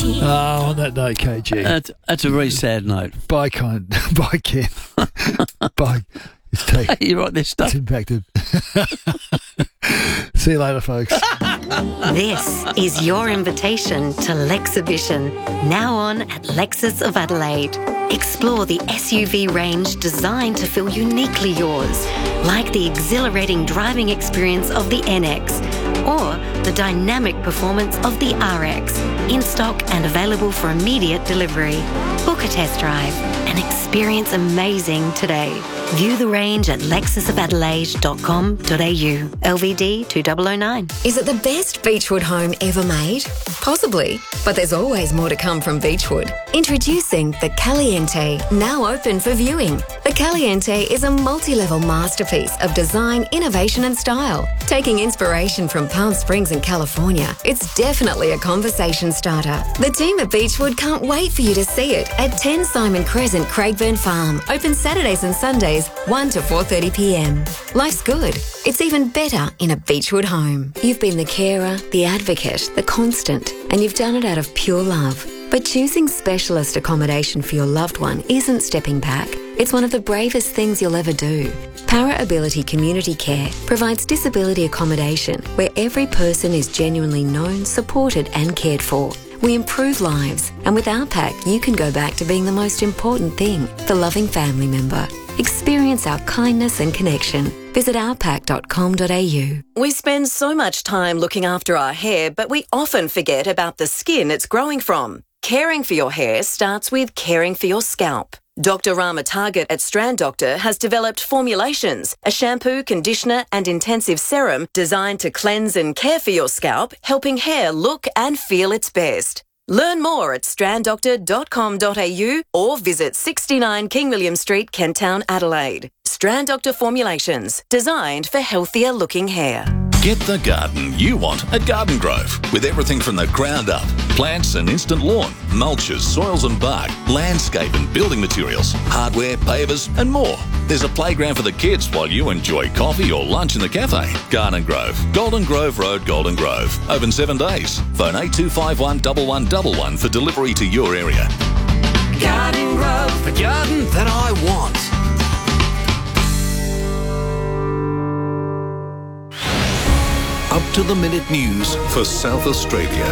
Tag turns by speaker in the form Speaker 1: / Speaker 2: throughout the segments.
Speaker 1: Oh, on that note, KG.
Speaker 2: That's a very sad note.
Speaker 1: Bye, Ken. Bye. It's taken.
Speaker 2: You write this stuff.
Speaker 1: It's impacted. See you later, folks.
Speaker 3: This is your invitation to Lexhibition, now on at Lexus of Adelaide. Explore the SUV range designed to feel uniquely yours, like the exhilarating driving experience of the NX or the dynamic performance of the RX, in stock and available for immediate delivery. Book a test drive and experience amazing today. View the range at lexusofadelaide.com.au. LVD 2009.
Speaker 4: Is it the best Beechwood home ever made? Possibly, but there's always more to come from Beechwood. Introducing the Caliente, now open for viewing. The Caliente is a multi-level masterpiece of design, innovation and style. Taking inspiration from Palm Springs and California, it's definitely a conversation starter. The team at Beechwood can't wait for you to see it at 10 Simon Crescent, Craigburn Farm. Open Saturdays and Sundays, 1 to 4:30 p.m. Life's good. It's even better in a Beechwood home. You've been the carer, the advocate, the constant, and you've done it out of pure love. But choosing specialist accommodation for your loved one isn't stepping back. It's one of the bravest things you'll ever do. Para Ability Community Care provides disability accommodation where every person is genuinely known, supported and cared for. We improve lives, and with our pack, you can go back to being the most important thing, the loving family member. Experience our kindness and connection. Visit ourpack.com.au.
Speaker 5: We spend so much time looking after our hair, but we often forget about the skin it's growing from. Caring for your hair starts with caring for your scalp. Dr. Rama Target at Strand Doctor has developed formulations, a shampoo, conditioner and intensive serum designed to cleanse and care for your scalp, helping hair look and feel its best. Learn more at stranddoctor.com.au or visit 69 King William Street, Kent Town, Adelaide. Strand Doctor Formulations, designed for healthier looking hair.
Speaker 6: Get the garden you want at Garden Grove, with everything from the ground up. Plants and instant lawn, mulches, soils and bark, landscape and building materials, hardware, pavers and more. There's a playground for the kids while you enjoy coffee or lunch in the cafe. Garden Grove, Golden Grove Road, Golden Grove. Open 7 days. Phone 8251 1111 for delivery to your area.
Speaker 7: Garden Grove, the garden that I want.
Speaker 6: Up-to-the-minute news for South Australia.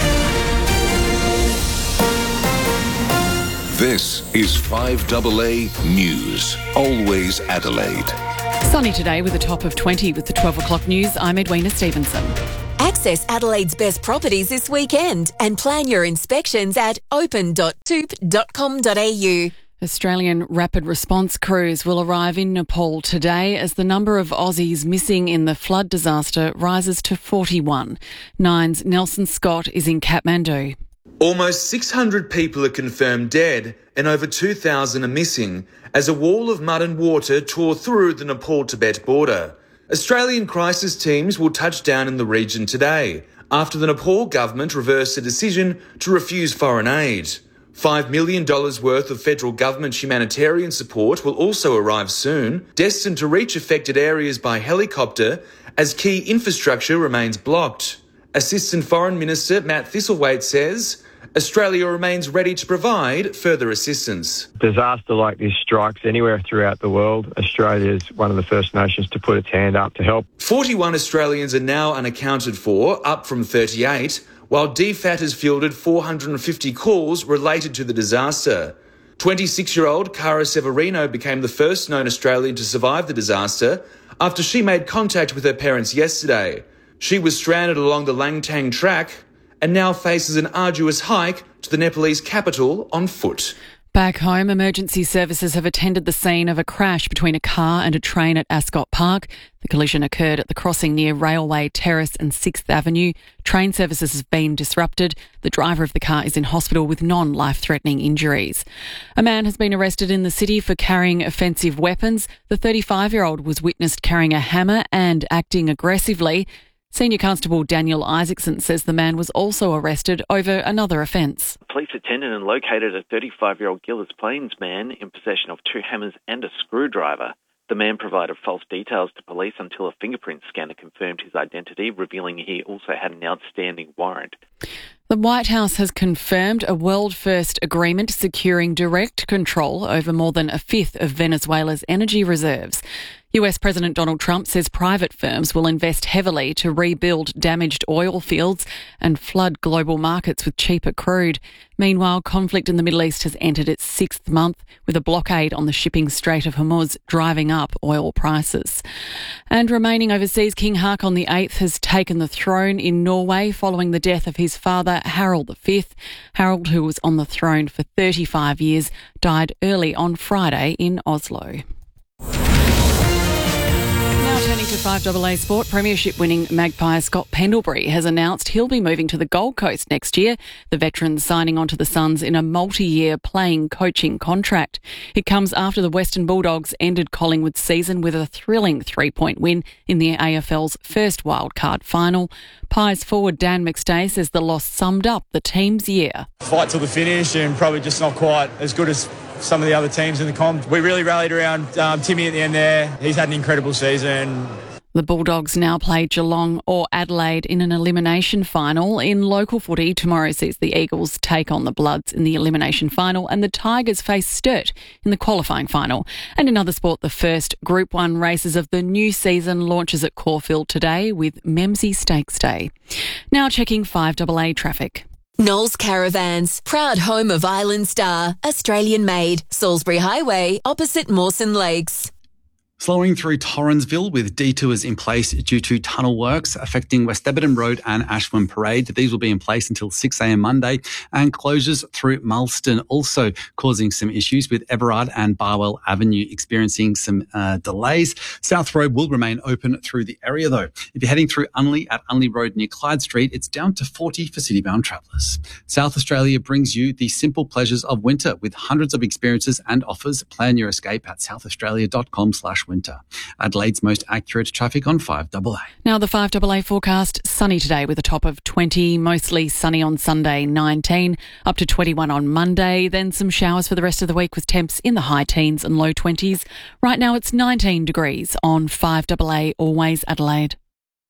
Speaker 6: This is 5AA News, always Adelaide.
Speaker 8: Sunny today with a top of 20 with the 12 o'clock news. I'm Edwina Stevenson.
Speaker 4: Access Adelaide's best properties this weekend and plan your inspections at open.toop.com.au.
Speaker 8: Australian rapid response crews will arrive in Nepal today as the number of Aussies missing in the flood disaster rises to 41. Nine's Nelson Scott is in Kathmandu.
Speaker 9: Almost 600 people are confirmed dead and over 2,000 are missing as a wall of mud and water tore through the Nepal-Tibet border. Australian crisis teams will touch down in the region today after the Nepal government reversed a decision to refuse foreign aid. $5 million worth of federal government humanitarian support will also arrive soon, destined to reach affected areas by helicopter as key infrastructure remains blocked. Assistant Foreign Minister Matt Thistlethwaite says Australia remains ready to provide further assistance.
Speaker 10: Disaster like this strikes anywhere throughout the world. Australia is one of the first nations to put its hand up to help.
Speaker 9: 41 Australians are now unaccounted for, up from 38, while DFAT has fielded 450 calls related to the disaster. 26-year-old Cara Severino became the first known Australian to survive the disaster after she made contact with her parents yesterday. She was stranded along the Langtang track and now faces an arduous hike to the Nepalese capital on foot.
Speaker 8: Back home, emergency services have attended the scene of a crash between a car and a train at Ascot Park. The collision occurred at the crossing near Railway Terrace and 6th Avenue. Train services have been disrupted. The driver of the car is in hospital with non-life-threatening injuries. A man has been arrested in the city for carrying offensive weapons. The 35-year-old was witnessed carrying a hammer and acting aggressively. Senior Constable Daniel Isaacson says the man was also arrested over another offence.
Speaker 11: Police attended and located a 35-year-old Gillers Plains man in possession of 2 hammers and a screwdriver. The man provided false details to police until a fingerprint scanner confirmed his identity, revealing he also had an outstanding warrant.
Speaker 8: The White House has confirmed a world-first agreement securing direct control over more than a fifth of Venezuela's energy reserves. US President Donald Trump says private firms will invest heavily to rebuild damaged oil fields and flood global markets with cheaper crude. Meanwhile, conflict in the Middle East has entered its sixth month, with a blockade on the shipping Strait of Hormuz driving up oil prices. And remaining overseas, King Haakon VIII has taken the throne in Norway following the death of his father, Harald V. Harald, who was on the throne for 35 years, died early on Friday in Oslo. Turning to 5AA Sport, Premiership winning Magpie Scott Pendlebury has announced he'll be moving to the Gold Coast next year, the veteran signing on to the Suns in a multi-year playing coaching contract. It comes after the Western Bulldogs ended Collingwood's season with a thrilling 3-point win in the AFL's first wildcard final. Pies forward Dan McStay says the loss summed up the team's year.
Speaker 2: Fight till the finish and probably just not quite as good as some of the other teams in the comp. We really rallied around Timmy at the end there. He's had an incredible season.
Speaker 8: The Bulldogs now play Geelong or Adelaide in an elimination final. In local footy, tomorrow sees the Eagles take on the Bloods in the elimination final and the Tigers face Sturt in the qualifying final. And in other sport, the first Group 1 races of the new season launches at Caulfield today with Memsie Stakes Day. Now checking 5AA traffic.
Speaker 4: Knowles Caravans, proud home of Island Star, Australian made, Salisbury Highway, opposite Mawson Lakes.
Speaker 12: Slowing through Torrensville with detours in place due to tunnel works affecting West Epperton Road and Ashwin Parade. These will be in place until 6 a.m. Monday, and closures through Mulston also causing some issues with Everard and Barwell Avenue experiencing some delays. South Road will remain open through the area though. If you're heading through Unley at Unley Road near Clyde Street, it's down to 40 for city-bound travellers. South Australia brings you the simple pleasures of winter with hundreds of experiences and offers. Plan your escape at southaustralia.com/winter. Adelaide's most accurate traffic on 5AA.
Speaker 8: Now the 5AA forecast, sunny today with a top of 20, mostly sunny on Sunday, 19, up to 21 on Monday, then some showers for the rest of the week with temps in the high teens and low 20s. Right now it's 19 degrees on 5AA, always Adelaide.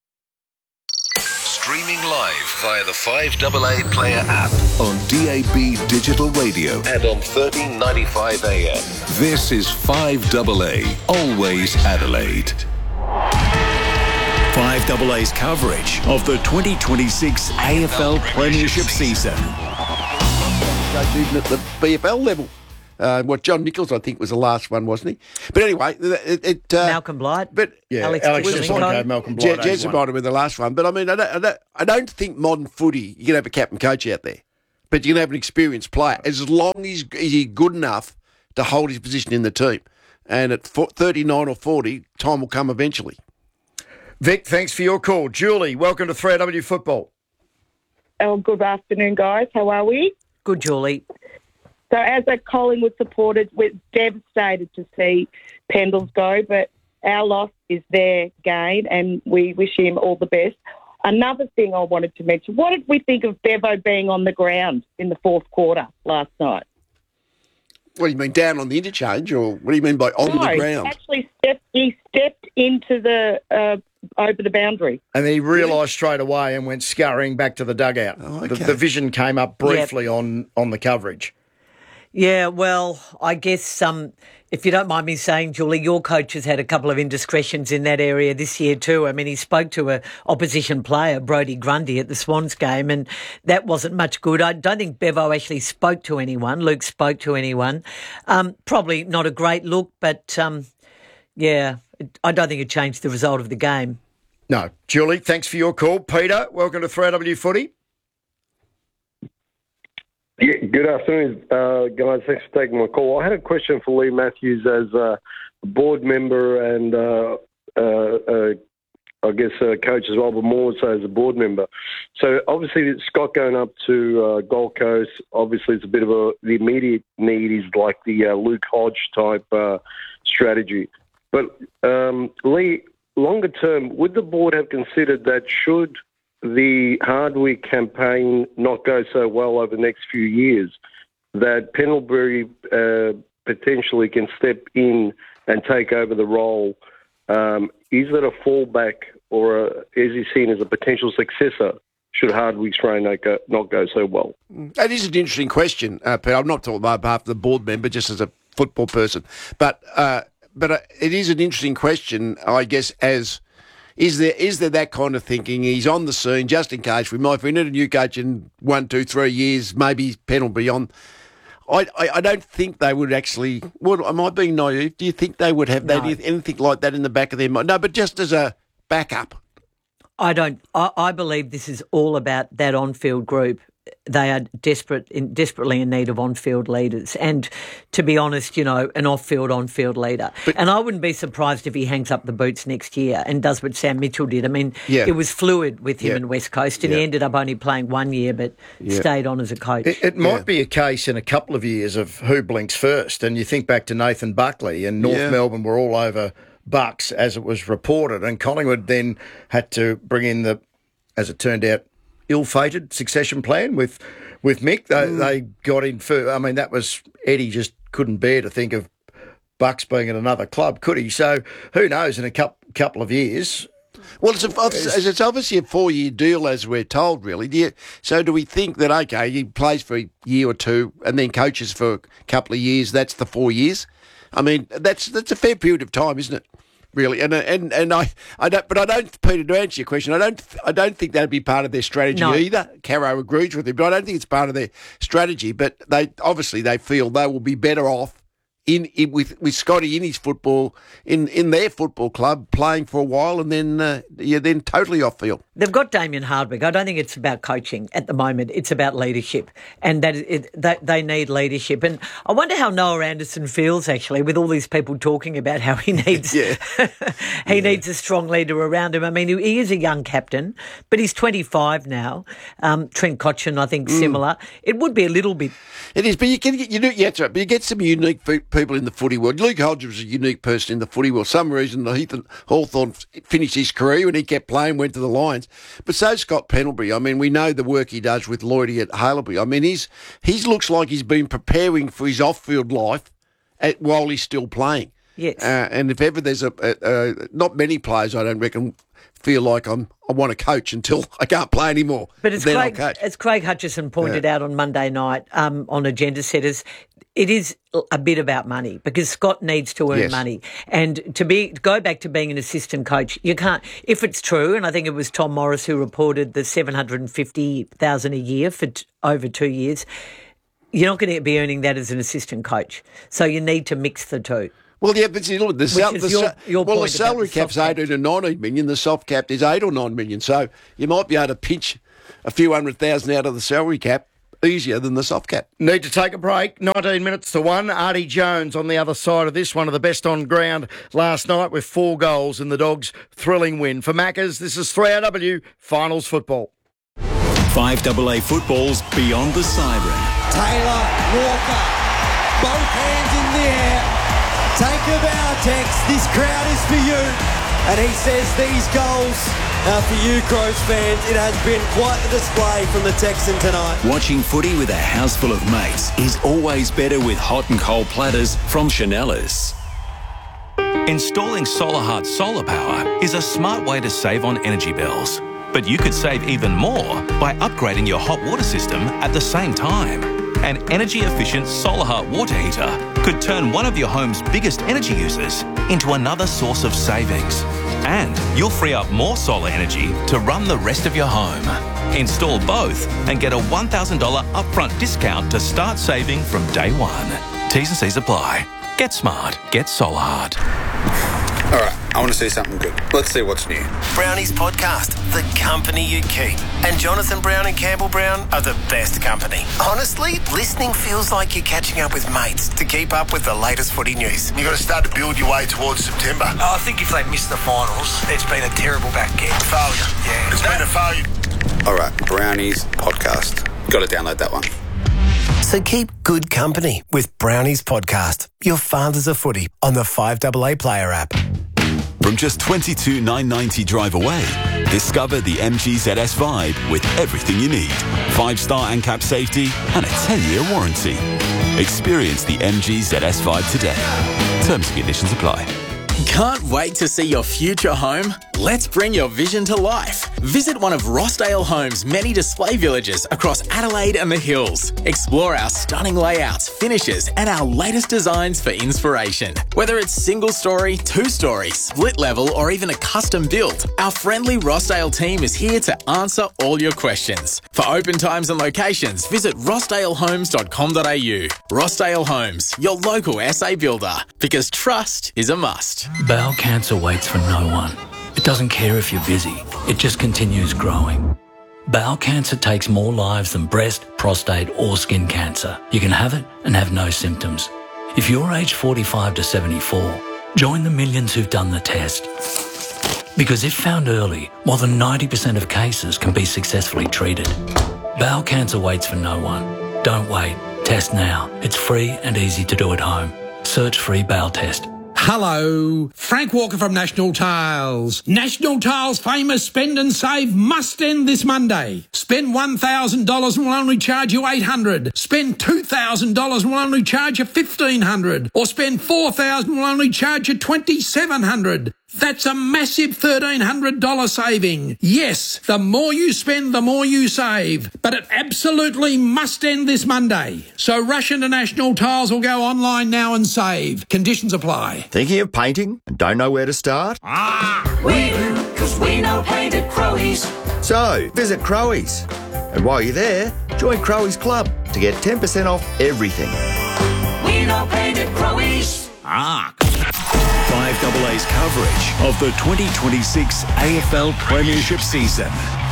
Speaker 6: Streaming live via the 5AA Player app on DAB Digital Radio and on 1395 AM. This is 5AA, always Adelaide.
Speaker 13: 5AA's coverage of the 2026 AFL Premiership season.
Speaker 14: Even at the BFL level. John Nichols, I think, was the last one, wasn't he? But anyway,
Speaker 15: Malcolm Blight.
Speaker 14: But
Speaker 15: yeah,
Speaker 14: Alex
Speaker 15: Malcolm Blight.
Speaker 14: Jensen might have been the last one. But I mean, I don't think modern footy you can have a captain coach out there, but you can have an experienced player as long as he's good enough to hold his position in the team. And at 39 or 40, time will come eventually.
Speaker 16: Vic, thanks for your call. Julie, welcome to 3AW Football.
Speaker 17: Oh, good afternoon, guys. How are we?
Speaker 15: Good, Julie.
Speaker 17: So as a Collingwood supporters, we're devastated to see Pendles go, but our loss is their gain, and we wish him all the best. Another thing I wanted to mention, what did we think of Bevo being on the ground in the fourth quarter last night?
Speaker 14: What do you mean, down on the interchange, or what do you mean by on the ground?
Speaker 17: Actually, he stepped into the over the boundary.
Speaker 16: And then he realised straight away and went scurrying back to the dugout.
Speaker 14: Oh, okay.
Speaker 16: The vision came up briefly on the coverage.
Speaker 15: Yeah, well, I guess if you don't mind me saying, Julie, your coach has had a couple of indiscretions in that area this year too. I mean, he spoke to an opposition player, Brodie Grundy, at the Swans game, and that wasn't much good. I don't think Bevo actually spoke to anyone. Luke spoke to anyone. Probably not a great look, but yeah, I don't think it changed the result of the game.
Speaker 16: No. Julie, thanks for your call. Peter, welcome to 3AW Footy.
Speaker 18: Yeah, good afternoon, guys. Thanks for taking my call. I had a question for Lee Matthews as a board member and I guess coach as well, but more so as a board member. So obviously Scott going up to Gold Coast, obviously it's a bit of the immediate need is like the Luke Hodge type strategy. But Lee, longer term, would the board have considered that should the Hardwick campaign not go so well over the next few years, that Pendlebury potentially can step in and take over the role? Is it a fallback, or is he seen as a potential successor should Hardwick's reign not go so well.
Speaker 14: That is an interesting question, Pete. I'm not talking about behalf of the board member, just as a football person. But it is an interesting question, I guess, as... Is there that kind of thinking? He's on the scene just in case we might need a new coach in 1, 2, 3 years, maybe Penn will be on. I don't think they would actually... Well, am I being naive? Do you think they would have anything like that in the back of their mind? No, but just as a backup.
Speaker 15: I don't. I believe this is all about that on-field group. They are desperately in need of on-field leaders. And to be honest, an off-field, on-field leader. And I wouldn't be surprised if he hangs up the boots next year and does what Sam Mitchell did. I mean, It was fluid with him in West Coast, and he ended up only playing 1 year, but stayed on as a coach.
Speaker 16: It might be a case in a couple of years of who blinks first. And you think back to Nathan Buckley, and North Melbourne were all over Bucks, as it was reported. And Collingwood then had to bring in the, as it turned out, ill-fated succession plan with Mick. They got in first. I mean, that was... Eddie just couldn't bear to think of Bucks being at another club, could he? So who knows in a couple of years...
Speaker 14: Well, it's obviously a 4-year deal, as we're told, really. So do we think that, okay, he plays for a year or two and then coaches for a couple of years, that's the 4 years? I mean, that's a fair period of time, isn't it? Really, and I don't. But I don't, Peter. To answer your question, I don't think that'd be part of their strategy either. Caro agrees with him, but I don't think it's part of their strategy. But they feel they will be better off with Scotty in his football in their football club playing for a while, and then totally off field.
Speaker 15: They've got Damien Hardwick. I don't think it's about coaching at the moment. It's about leadership, and they need leadership. And I wonder how Noah Anderson feels actually with all these people talking about how he needs needs a strong leader around him. I mean, he is a young captain, but he's 25 now. Trent Cotchin, I think, similar. It would be a little bit.
Speaker 14: It is, but but you get some unique people in the footy world. Luke Hodges was a unique person in the footy world. For some reason, Ethan Hawthorn finished his career when he kept playing, went to the Lions. But so Scott Pendlebury. I mean, we know the work he does with Lloydie at Halebury. I mean, he looks like he's been preparing for his off-field life while he's still playing.
Speaker 15: Yes.
Speaker 14: And if ever there's not many players, I don't reckon, feel like I want to coach until I can't play anymore.
Speaker 15: But as Craig Hutchison pointed out on Monday night on Agenda Setters, it is a bit about money because Scott needs to earn money. And to go back to being an assistant coach, you can't, if it's true, and I think it was Tom Morris who reported the $750,000 a year for over 2 years, you're not going to be earning that as an assistant coach. So you need to mix the two.
Speaker 14: Well, yeah, but the salary cap's 18 to 19 million. The soft cap is 8 or 9 million. So you might be able to pinch a few $100,000 out of the salary cap easier than the soft cap.
Speaker 16: Need to take a break. 19 minutes to 1. Artie Jones on the other side of this, one of the best on ground last night with 4 goals in the Dogs' thrilling win. For Maccas, this is 3AW Finals Football.
Speaker 13: 5AA Football's Beyond the Siren.
Speaker 7: Taylor, Walker, both hands in the air. Take a bow, Tex. This crowd is for you. And he says these goals are for you, Crows fans. It has been quite the display from the Texan tonight.
Speaker 13: Watching footy with a house full of mates is always better with hot and cold platters from Chanellas. Installing SolarHeart solar power is a smart way to save on energy bills. But you could save even more by upgrading your hot water system at the same time. An energy-efficient SolarHeart water heater could turn one of your home's biggest energy users into another source of savings. And you'll free up more solar energy to run the rest of your home. Install both and get a $1,000 upfront discount to start saving from day one. T's and C's apply. Get smart. Get SolarHeart.
Speaker 19: All right, I want to see something good. Let's see what's new.
Speaker 20: Brownie's podcast, The Company You Keep. And Jonathan Brown and Campbell Brown are the best company. Honestly, listening feels like you're catching up with mates to keep up with the latest footy news.
Speaker 21: You've got to start to build your way towards September.
Speaker 22: I think if they miss the finals, it's been a terrible back end.
Speaker 21: Failure.
Speaker 22: Yeah.
Speaker 21: It's been a failure.
Speaker 19: All right, Brownie's podcast. Got to download that one.
Speaker 20: So keep good company with Brownie's podcast. Your Fathers of Footy on the 5AA Player app.
Speaker 13: From just $22,990 drive away, discover the MG ZS Vibe with everything you need. 5-star ANCAP safety and a 10-year warranty. Experience the MG ZS Vibe today. Terms and conditions apply.
Speaker 23: Can't wait to see your future home? Let's bring your vision to life.
Speaker 1: Visit one of Rossdale Homes' many display villages across Adelaide and the Hills. Explore our stunning layouts, finishes, and our latest designs for inspiration. Whether it's single story, two-story, split level, or even a custom build, our friendly Rossdale team is here to answer all your questions. For open times and locations, visit rossdalehomes.com.au. Rossdale Homes, your local SA builder, because trust is a must.
Speaker 3: Bowel cancer waits for no one. It doesn't care if you're busy. It just continues growing. Bowel cancer takes more lives than breast, prostate or skin cancer. You can have it and have no symptoms. If you're aged 45 to 74, join the millions who've done the test. Because if found early, more than 90% of cases can be successfully treated. Bowel cancer waits for no one. Don't wait. Test now. It's free and easy to do at home. Search free bowel test.
Speaker 23: Hello, Frank Walker from National Tiles. National Tiles' famous spend and save must end this Monday. Spend $1,000 and we'll only charge you $800. Spend $2,000 and we'll only charge you $1,500. Or spend $4,000 and we'll only charge you $2,700. That's a massive $1,300 saving. Yes, the more you spend, the more you save. But it absolutely must end this Monday. So rush into National Tiles or go online now and save. Conditions apply.
Speaker 24: Thinking of painting and don't know where to start?
Speaker 25: We do, because we know paint at Crowies.
Speaker 24: So, visit Crowies. And while you're there, join Crowies Club to get 10% off everything.
Speaker 25: We know paint at Crowies.
Speaker 13: 5AA's coverage of the 2026 AFL Premiership season.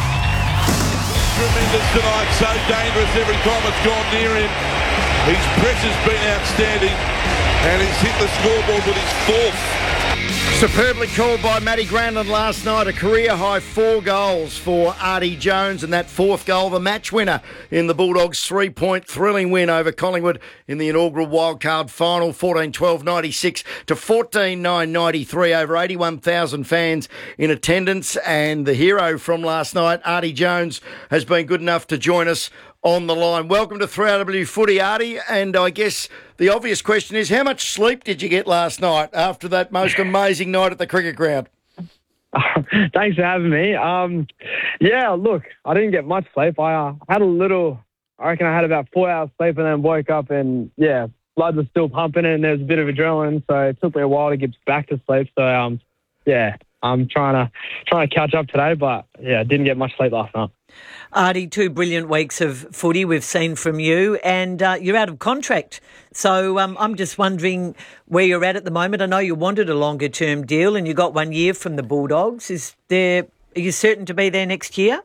Speaker 26: Tremendous tonight, so dangerous every time it's gone near him. His press has been outstanding and he's hit the scoreboard with his fourth.
Speaker 16: Superbly called by Matty Granlund last night. A career-high 4 goals for Artie Jones, and that fourth goal, the match winner in the Bulldogs' 3-point thrilling win over Collingwood in the inaugural wildcard final, 14-12-96 to 14-9-93, over 81,000 fans in attendance. And the hero from last night, Artie Jones, has been good enough to join us on the line. Welcome to 3RW Footy, Artie. And I guess the obvious question is, how much sleep did you get last night after that most amazing night at the cricket ground?
Speaker 27: Thanks for having me. Yeah, look, I didn't get much sleep. I had a little, I reckon I had about 4 hours sleep and then woke up and, yeah, blood was still pumping and there was a bit of adrenaline, so it took me a while to get back to sleep. So, yeah, I'm trying to catch up today, but, yeah, didn't get much sleep last night.
Speaker 15: Artie, 2 brilliant weeks of footy we've seen from you, and you're out of contract. So I'm just wondering where you're at the moment. I know you wanted a longer-term deal and you got 1 year from the Bulldogs. Are you certain to be there next year?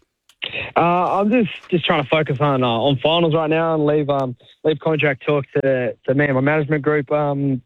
Speaker 27: I'm just trying to focus on finals right now and leave contract talk to me and my management group after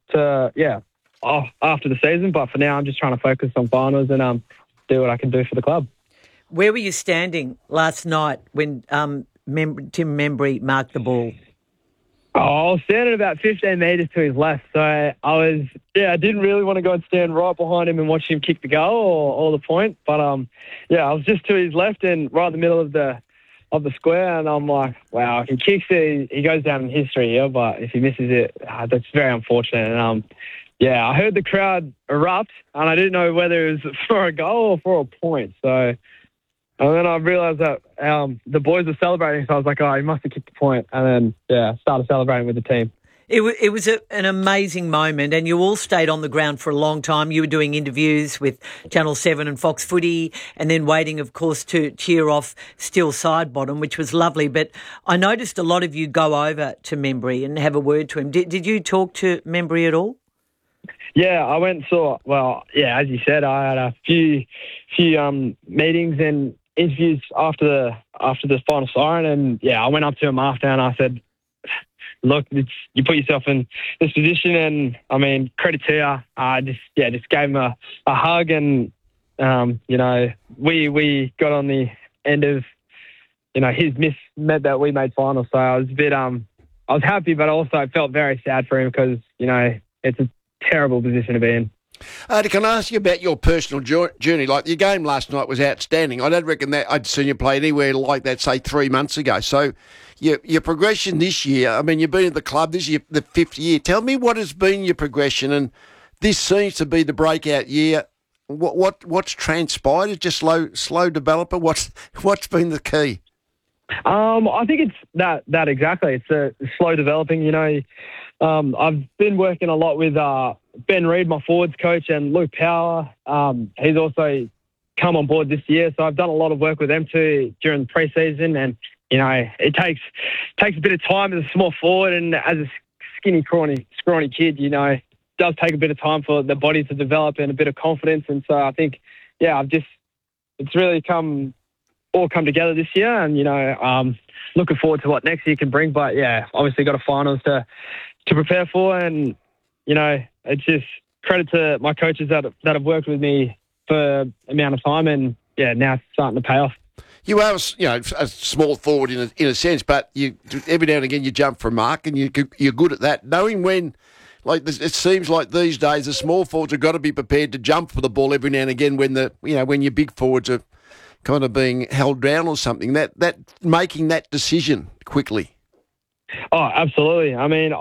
Speaker 27: the season. But for now, I'm just trying to focus on finals and do what I can do for the club.
Speaker 15: Where were you standing last night when Tim Membry marked the ball?
Speaker 27: Oh, I was standing about 15 metres to his left, so I didn't really want to go and stand right behind him and watch him kick the goal or the point, but I was just to his left and right in the middle of the square, and I'm like, wow, if he kicks it, he goes down in history here, but if he misses it, that's very unfortunate. And I heard the crowd erupt, and I didn't know whether it was for a goal or for a point, so. And then I realised that the boys were celebrating, so I was like, oh, he must have kicked the point. And then, started celebrating with the team.
Speaker 15: It was an amazing moment, and you all stayed on the ground for a long time. You were doing interviews with Channel 7 and Fox Footy, and then waiting, of course, to cheer off Steele Sidebottom, which was lovely. But I noticed a lot of you go over to Membry and have a word to him. Did you talk to Membry at all?
Speaker 27: Yeah, I went and saw, as you said, I had a few meetings and interviews after the final siren, and I went up to him after and I said, look, you put yourself in this position, and I mean, credit to you. I just gave him a hug, and we got on the end of his miss meant that we made finals, so I was a bit I was happy, but also I felt very sad for him because it's a terrible position to be in.
Speaker 14: Can I ask you about your personal journey? Like, your game last night was outstanding. I don't reckon that I'd seen you play anywhere like that, say, 3 months ago. So your progression this year, I mean, you've been at the club this year, the 5th year. Tell me what has been your progression, and this seems to be the breakout year what's transpired? Just slow developer. What's been the key?
Speaker 27: I think it's that exactly. It's a slow developing. You know, I've been working a lot with Ben Reid, my forwards coach, and Luke Power. He's also come on board this year, so I've done a lot of work with them too during the pre-season. And you know, it takes a bit of time as a small forward and as a skinny, scrawny kid. You know, it does take a bit of time for the body to develop and a bit of confidence. And so I think, yeah, it's really all come together this year, and you know, looking forward to what next year can bring. But yeah, obviously got a finals to prepare for, and you know, it's just credit to my coaches that have worked with me for amount of time, and yeah, now it's starting to pay off.
Speaker 14: You are, a small forward in a sense, but you every now and again you jump for a mark, and you're good at that. Knowing when, like it seems like these days, the small forwards have got to be prepared to jump for the ball every now and again when when your big forwards are kind of being held down or something. That making that decision quickly.
Speaker 27: Oh, absolutely. I mean,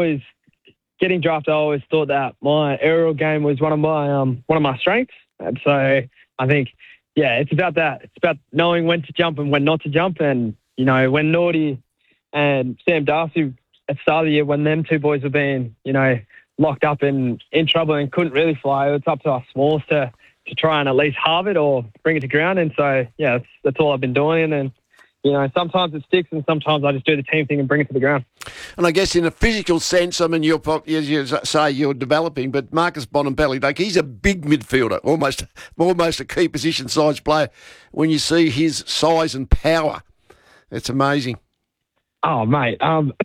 Speaker 27: getting drafted, I always thought that my aerial game was one of my strengths, and so I think, yeah, it's about that. It's about knowing when to jump and when not to jump. And you know, when Naughty and Sam Darcy at the start of the year, when them two boys were being, you know, locked up and in trouble and couldn't really fly, it's up to us smalls to try and at least halve it or bring it to ground. And so, yeah, that's all I've been doing. And, you know, sometimes it sticks and sometimes I just do the team thing and bring it to the ground.
Speaker 14: And I guess in a physical sense, I mean, as you say, you're developing, but Marcus Bontempelli, like, he's a big midfielder, almost a key position size player. When you see his size and power, it's amazing.
Speaker 27: Oh, mate,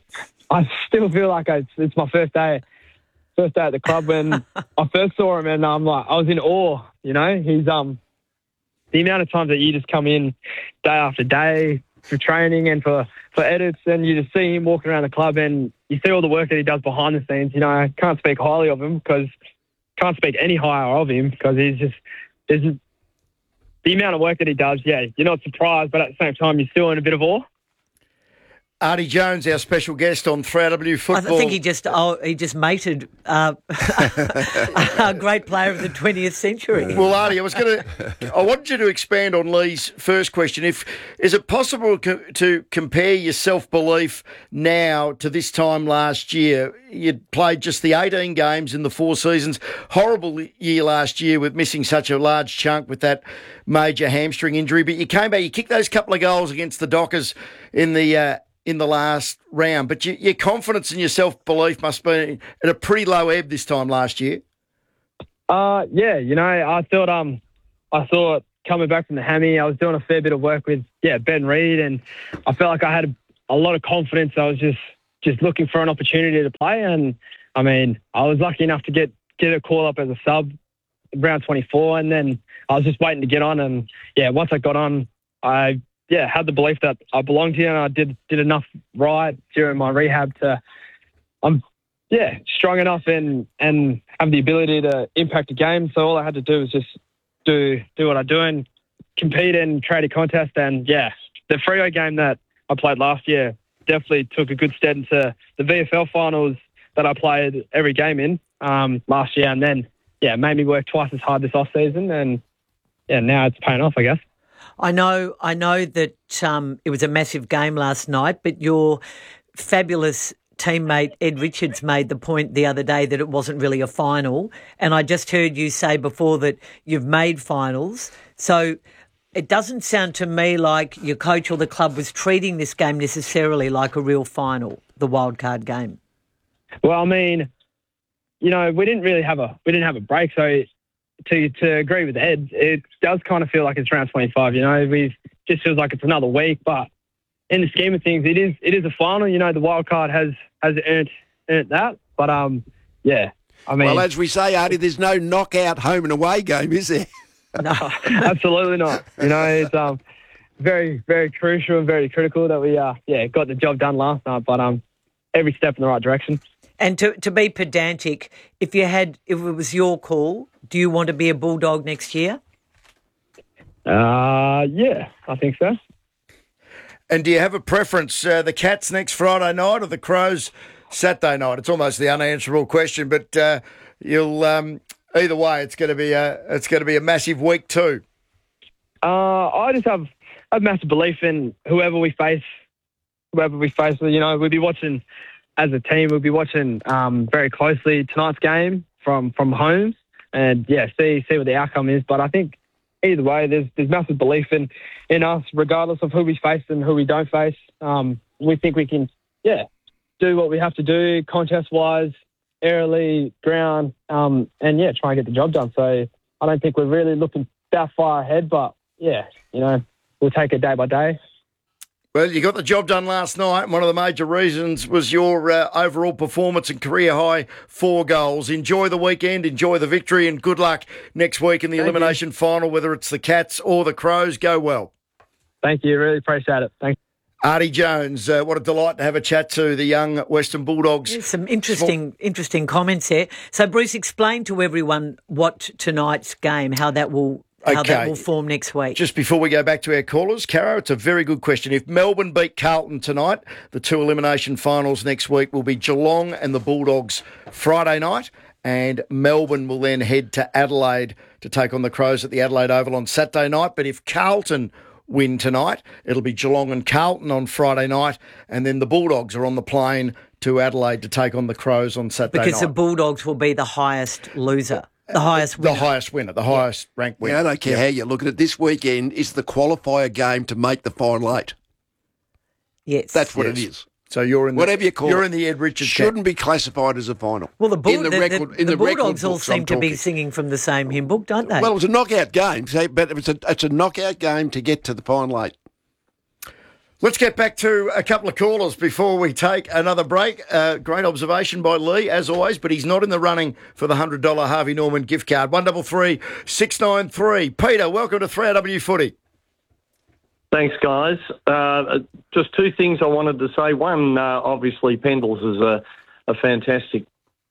Speaker 27: I still feel like it's my first day at the club when I first saw him, and I was in awe. You know, he's the amount of times that you just come in day after day for training and for edits, and you just see him walking around the club, and you see all the work that he does behind the scenes. You know, I can't speak highly of him can't speak any higher of him because there's the amount of work that he does. Yeah, you're not surprised, but at the same time, you're still in a bit of awe.
Speaker 16: Artie Jones, our special guest on 3AW Football.
Speaker 27: I
Speaker 15: think he just mated a great player of the 20th century.
Speaker 16: Well, Artie, I wanted you to expand on Lee's first question. Is it possible to compare your self-belief now to this time last year? You'd played just the 18 games in the 4 seasons. Horrible year last year with missing such a large chunk with that major hamstring injury. But you came back, you kicked those couple of goals against the Dockers in the last round, but your confidence and your self-belief must be at a pretty low ebb this time last year.
Speaker 27: Yeah, you know, I thought coming back from the hammy, I was doing a fair bit of work with Ben Reid, and I felt like I had a lot of confidence. I was just looking for an opportunity to play, and I mean, I was lucky enough to get a call up as a sub round 24, and then I was just waiting to get on, and yeah, once I got on, I had the belief that I belonged here, and I did enough right during my rehab to, strong enough and have the ability to impact a game. So all I had to do was just do what I do and compete in trading contest. And yeah, the Freo game that I played last year definitely took a good step into the VFL finals that I played every game in last year, and then made me work twice as hard this off season, and now it's paying off, I guess.
Speaker 15: I know that it was a massive game last night, but your fabulous teammate Ed Richards made the point the other day that it wasn't really a final, and I just heard you say before that you've made finals. So it doesn't sound to me like your coach or the club was treating this game necessarily like a real final, the wildcard game.
Speaker 27: Well, I mean, you know, we didn't have a break, so to agree with Ed, it does kind of feel like it's round 25. You know, it just feels like it's another week, but in the scheme of things, it is a final. You know, the wild card has earned that, but I mean,
Speaker 14: well, as we say, Artie, there's no knockout home and away game, is there?
Speaker 27: No, absolutely not. You know, it's very, very crucial and very critical that we got the job done last night, but every step in the right direction.
Speaker 15: And to be pedantic, if it was your call, do you want to be a Bulldog next year?
Speaker 27: Yeah, I think so.
Speaker 16: And do you have a preference? The Cats next Friday night or the Crows Saturday night? It's almost the unanswerable question, but you'll either way, it's going to be a massive week too.
Speaker 27: I just have massive belief in whoever we face. You know, we'll be watching as a team. We'll be watching very closely tonight's game from home, and see what the outcome is. But I think either way, there's massive belief in us, regardless of who we face and who we don't face. We think we can, do what we have to do, contest-wise, aerially, ground, and try and get the job done. So I don't think we're really looking that far ahead, but we'll take it day by day.
Speaker 16: Well, you got the job done last night. One of the major reasons was your overall performance and career high 4 goals. Enjoy the weekend, enjoy the victory, and good luck next week in the elimination final, whether it's the Cats or the Crows. Go well.
Speaker 27: Thank you. Really appreciate it. Thanks.
Speaker 16: Artie Jones, what a delight to have a chat to the young Western Bulldogs.
Speaker 15: There's some interesting comments there. So, Bruce, explain to everyone what tonight's game, how that will form next week.
Speaker 16: Just before we go back to our callers, Caro, it's a very good question. If Melbourne beat Carlton tonight, the 2 elimination finals next week will be Geelong and the Bulldogs Friday night, and Melbourne will then head to Adelaide to take on the Crows at the Adelaide Oval on Saturday night. But if Carlton win tonight, it'll be Geelong and Carlton on Friday night, and then the Bulldogs are on the plane to Adelaide to take on the Crows on Saturday night.
Speaker 15: Because the Bulldogs will be the highest loser. The highest winner.
Speaker 16: The highest ranked winner.
Speaker 14: Yeah, I don't care how you look at it. This weekend is the qualifier game to make the final 8.
Speaker 15: Yes.
Speaker 14: That's what it is.
Speaker 16: So you're in
Speaker 14: whatever you call
Speaker 16: you're
Speaker 14: it,
Speaker 16: in the Ed Richards.
Speaker 14: Shouldn't be classified as a final.
Speaker 15: Well, the
Speaker 14: Bulldogs
Speaker 15: all seem to be singing from the same hymn book, don't they?
Speaker 14: Well, it was a knockout game, but it's a knockout game to get to the final 8.
Speaker 16: Let's get back to a couple of callers before we take another break. Great observation by Lee, as always, but he's not in the running for the $100 Harvey Norman gift card. 133 693. Peter, welcome to 3RW Footy.
Speaker 2: Thanks, guys. Just 2 things I wanted to say. One, obviously, Pendles is a fantastic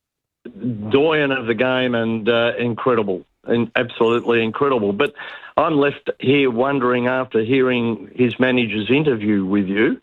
Speaker 2: doyen of the game and incredible, and absolutely incredible. But I'm left here wondering, after hearing his manager's interview with you,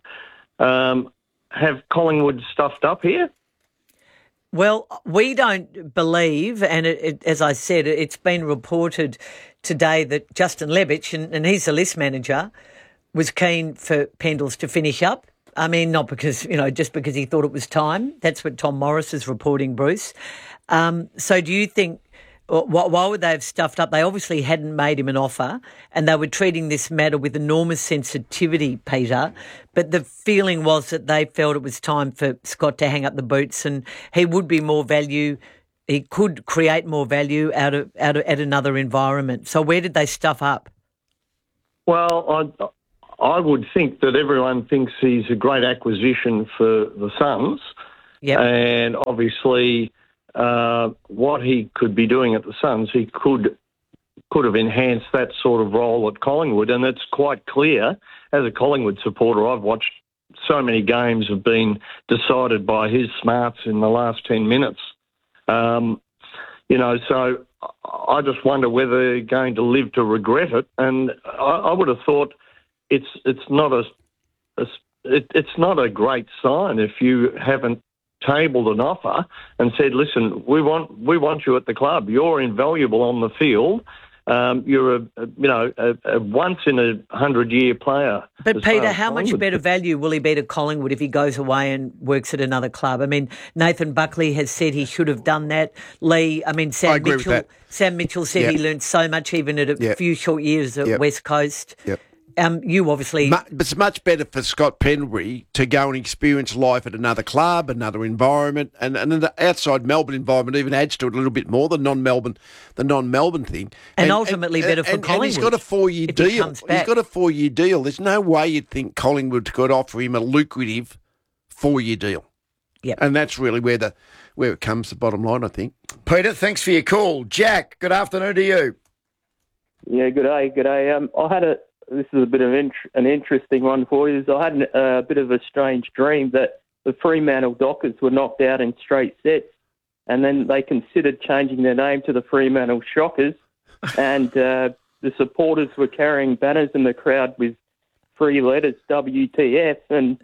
Speaker 2: have Collingwood stuffed up here?
Speaker 15: Well, we don't believe, and as I said, it's been reported today that Justin Lebbich, and he's the list manager, was keen for Pendles to finish up. I mean, not because, just because he thought it was time. That's what Tom Morris is reporting, Bruce. So do you think, why would they have stuffed up? They obviously hadn't made him an offer, and they were treating this matter with enormous sensitivity, Peter. But the feeling was that they felt it was time for Scott to hang up the boots, and he would be more value. He could create more value out of at another environment. So where did they stuff up?
Speaker 2: Well, I would think that everyone thinks he's a great acquisition for the Suns.
Speaker 15: Yep.
Speaker 2: And obviously what he could be doing at the Suns, he could have enhanced that sort of role at Collingwood. And it's quite clear, as a Collingwood supporter, I've watched so many games have been decided by his smarts in the last 10 minutes. So I just wonder whether they're going to live to regret it. And I would have thought it's not a great sign if you haven't tabled an offer and said, listen, we want you at the club. You're invaluable on the field. You're a once in 100-year player.
Speaker 15: But Peter, how much better value will he be to Collingwood if he goes away and works at another club? I mean, Nathan Buckley has said he should have done that. Sam Mitchell said he learned so much even at a few short years at West Coast.
Speaker 14: Yep.
Speaker 15: You obviously...
Speaker 14: But it's much better for Scott Pendlebury to go and experience life at another club, another environment, and the outside Melbourne environment even adds to it a little bit more than the non-Melbourne thing.
Speaker 15: And ultimately better for Collingwood.
Speaker 14: And he's got a 4-year deal. He's got a 4-year deal. There's no way you'd think Collingwood could offer him a lucrative 4-year deal.
Speaker 15: Yep.
Speaker 14: And that's really where it comes, the bottom line, I think.
Speaker 16: Peter, thanks for your call. Jack, good afternoon to you.
Speaker 4: Yeah, good day. This is a bit of an interesting one for you. I had a bit of a strange dream that the Fremantle Dockers were knocked out in straight sets, and then they considered changing their name to the Fremantle Shockers, and the supporters were carrying banners in the crowd with 3 letters, WTF, and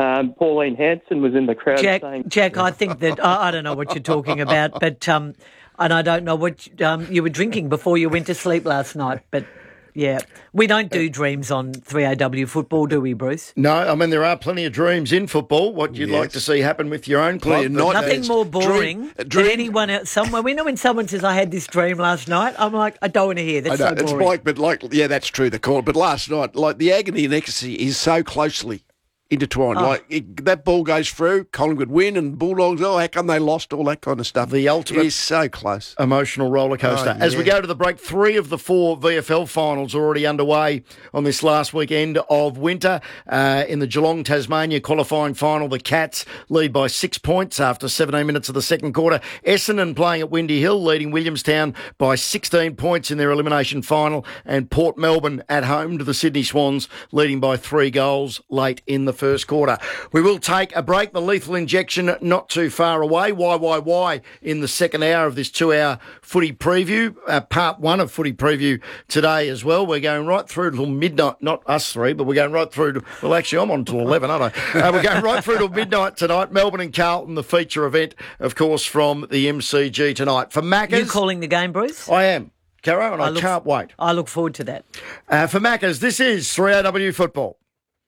Speaker 4: Pauline Hanson was in the crowd saying...
Speaker 15: Jack, I think that... I don't know what you're talking about, but... And I don't know what you were drinking before you went to sleep last night, but... Yeah, we don't do dreams on 3AW football, do we, Bruce?
Speaker 16: No, I mean, there are plenty of dreams in football. What you'd like to see happen with your own club.
Speaker 15: Nothing more boring than anyone else somewhere. We know when someone says, I had this dream last night, I'm like, I don't want to hear. That's so boring.
Speaker 14: Yeah, that's true, the call. But last night, the agony and ecstasy is so closely intertwined. That ball goes through, Collingwood win, and Bulldogs, how come they lost, all that kind of stuff.
Speaker 16: The ultimate
Speaker 14: is so close.
Speaker 16: Emotional roller coaster. As we go to the break, 3 of the 4 VFL finals are already underway on this last weekend of winter. In the Geelong Tasmania qualifying final, the Cats lead by 6 points after 17 minutes of the second quarter. Essendon playing at Windy Hill, leading Williamstown by 16 points in their elimination final, and Port Melbourne at home to the Sydney Swans, leading by 3 goals late in the first quarter. We will take a break. The Lethal Injection not too far away. Why in the second hour of this 2-hour footy preview, part 1 of footy preview today as well. We're going right through till midnight, not us 3, but we're going right through to, well, actually I'm on till 11, aren't I? We're going right through till midnight tonight. Melbourne and Carlton, the feature event, of course, from the MCG tonight. For Maccas...
Speaker 15: You calling the game, Bruce?
Speaker 16: I am, Caro, and I can't wait.
Speaker 15: I look forward to that.
Speaker 16: For Maccas, this is 3AW Football.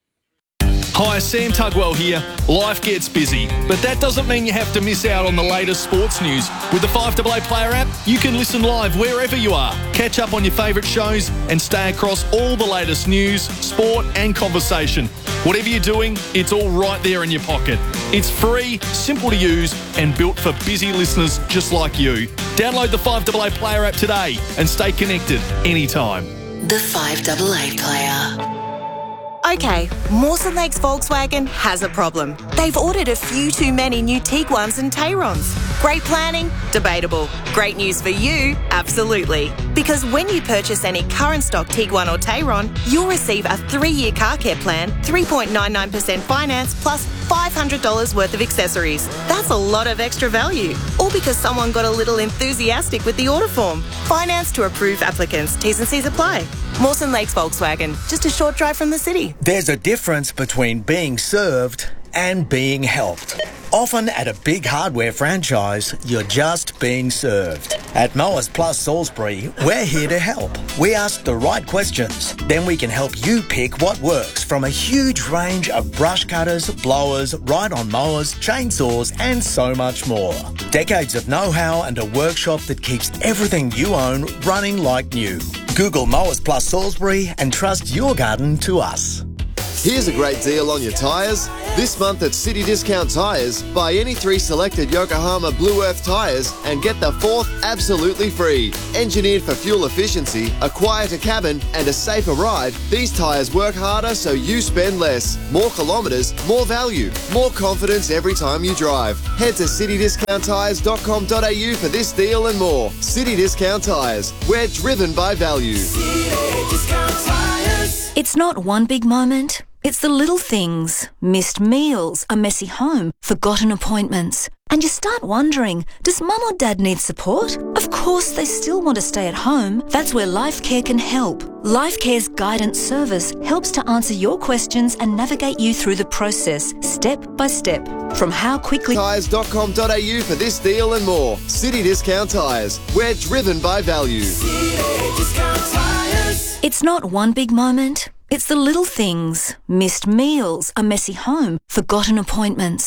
Speaker 5: Hi, Sam Tugwell here. Life gets busy, but that doesn't mean you have to miss out on the latest sports news. With the 5AA Player app, you can listen live wherever you are, catch up on your favourite shows and stay across all the latest news, sport and conversation. Whatever you're doing, it's all right there in your pocket. It's free, simple to use and built for busy listeners just like you. Download the 5AA Player app today and stay connected anytime.
Speaker 6: The 5AA Player.
Speaker 8: Okay, Mawson Lakes Volkswagen has a problem. They've ordered a few too many new Tiguans and Tayrons. Great planning? Debatable. Great news for you? Absolutely. Because when you purchase any current stock Tiguan or Tayron, you'll receive a 3-year car care plan, 3.99% finance, plus $500 worth of accessories. That's a lot of extra value. All because someone got a little enthusiastic with the order form. Finance to approved applicants. T's and C's apply. Mawson Lakes Volkswagen, just a short drive from the city.
Speaker 9: There's a difference between being served and being helped. Often at a big hardware franchise, you're just being served. At Mowers Plus Salisbury, we're here to help. We ask the right questions, then we can help you pick what works from a huge range of brush cutters, blowers, ride-on mowers, chainsaws and so much more. Decades of know-how and a workshop that keeps everything you own running like new. Google Mowers Plus Salisbury and trust your garden to us.
Speaker 10: Here's a great deal on your tyres. This month at City Discount Tyres, buy any 3 selected Yokohama Blue Earth tyres and get the 4th absolutely free. Engineered for fuel efficiency, a quieter cabin and a safer ride, these tyres work harder so you spend less. More kilometres, more value, more confidence every time you drive. Head to citydiscounttyres.com.au for this deal and more. City Discount Tyres, we're driven by value.
Speaker 6: City Discount Tyres. It's not one big moment. It's the little things. Missed meals, a messy home, forgotten appointments. And you start wondering, does mum or dad need support? Of course they still want to stay at home. That's where LifeCare can help. LifeCare's guidance service helps to answer your questions and navigate you through the process, step by step. From how quickly...
Speaker 10: Tyres.com.au for this deal and more. City Discount Tyres. We're driven by value.
Speaker 6: City Discount Tyres. It's not one big moment. It's the little things. Missed meals, a messy home, forgotten appointments.